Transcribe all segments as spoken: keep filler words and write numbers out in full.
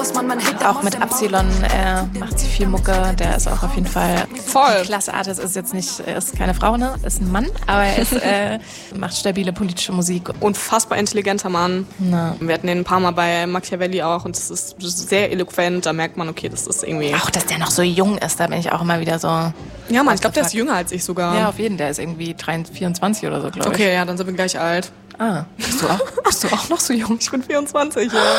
Auch mit Absilon äh, macht sie viel Mucke. Der ist auch auf jeden Fall voll. Klasse Artist. Ist jetzt nicht, ist keine Frau, ne? Ist ein Mann, aber er ist, äh, macht stabile politische Musik. Unfassbar intelligenter Mann. Na. Wir hatten ihn ein paar Mal bei Machiavelli auch und das ist sehr eloquent. Da merkt man, okay, das ist irgendwie... Auch, dass der noch so jung ist, da bin ich auch immer wieder so... Ja, Mann, ich glaube, der ist jünger als ich sogar. Ja, auf jeden Fall. Der ist irgendwie vierundzwanzig oder so, glaube ich. Okay, ja, dann sind wir gleich alt. Ah, bist du auch, bist du auch noch so jung? Ich bin vierundzwanzig, ja.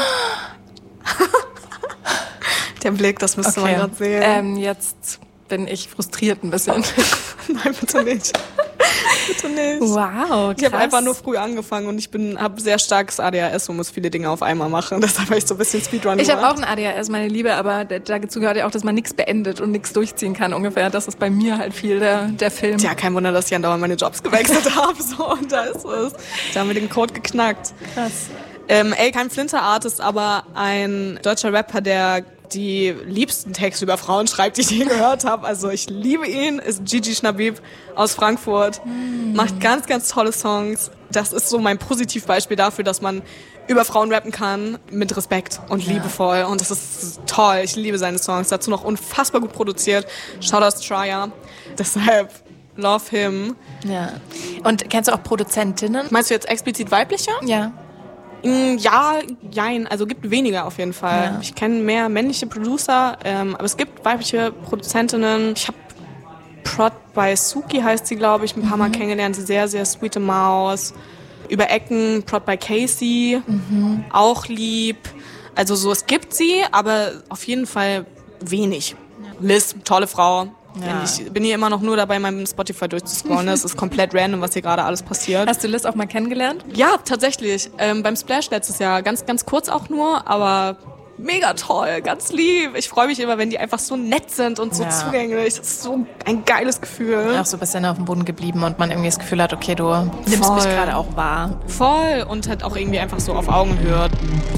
Der Blick, das müsste okay. man gerade sehen. Ähm, jetzt bin ich frustriert ein bisschen. Nein, bitte nicht. Bitte nicht. Wow, krass. Ich habe einfach nur früh angefangen und ich bin habe sehr starkes A D H S und muss viele Dinge auf einmal machen. Deshalb habe ich so ein bisschen Speedrun Ich gemacht. habe auch ein A D H S, meine Liebe, aber dazu gehört ja auch, dass man nichts beendet und nichts durchziehen kann ungefähr. Das ist bei mir halt viel der, der Film. Ja, kein Wunder, dass ich andauernd meine Jobs gewechselt habe. So, und da ist es. Da haben wir den Code geknackt. Krass. Ähm, ey, kein Flinter-Artist, aber ein deutscher Rapper, der die liebsten Texte über Frauen schreibt, die ich je gehört habe. Also ich liebe ihn, ist Gigi Schnabib aus Frankfurt. Mm. Macht ganz, ganz tolle Songs. Das ist so mein Positivbeispiel dafür, dass man über Frauen rappen kann mit Respekt und ja. liebevoll. Und das ist toll. Ich liebe seine Songs. Dazu noch unfassbar gut produziert. Shoutouts Trier. Deshalb love him. Ja. Und kennst du auch Produzentinnen? Meinst du jetzt explizit weibliche? Ja. Ja, jein, also gibt weniger auf jeden Fall. Ja. Ich kenne mehr männliche Producer, ähm, aber es gibt weibliche Produzentinnen. Ich habe Prod bei Suki, heißt sie, glaube ich, ein paar mhm. Mal kennengelernt. Sehr, sehr sweete Maus. Über Ecken, Prod bei Casey, mhm. auch lieb. Also so, es gibt sie, aber auf jeden Fall wenig. Ja. Liz, tolle Frau. Ja. Ich bin hier immer noch nur dabei, meinem Spotify durchzuscrollen. Es ist komplett random, was hier gerade alles passiert. Hast du Liz auch mal kennengelernt? Ja, tatsächlich. Ähm, beim Splash letztes Jahr. Ganz, ganz kurz auch nur, aber mega toll, ganz lieb. Ich freue mich immer, wenn die einfach so nett sind und so ja. zugänglich. Das ist so ein geiles Gefühl. Auch so ein bisschen auf dem Boden geblieben und man irgendwie das Gefühl hat, okay, du nimmst Voll. mich gerade auch wahr. Voll. Und halt auch irgendwie einfach so auf Augenhöhe.